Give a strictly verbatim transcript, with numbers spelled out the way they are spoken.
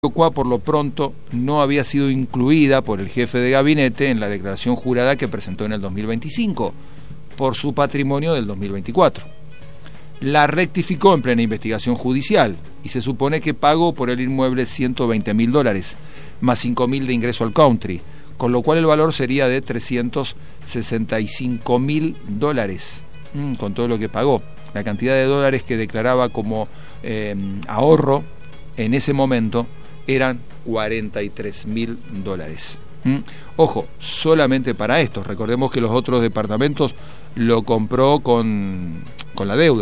cual por lo pronto no había sido incluida por el jefe de gabinete en la declaración jurada que presentó en el dos mil veinticinco por su patrimonio del dos mil veinticuatro. La rectificó en plena investigación judicial y se supone que pagó por el inmueble ciento veinte mil dólares, más cinco mil de ingreso al country, con lo cual el valor sería de trescientos sesenta y cinco mil dólares, mm, con todo lo que pagó. La cantidad de dólares que declaraba como eh, ahorro en ese momento eran cuarenta y tres mil dólares. ¿Mm? Ojo, solamente para estos. Recordemos que los otros departamentos lo compró con, con la deuda.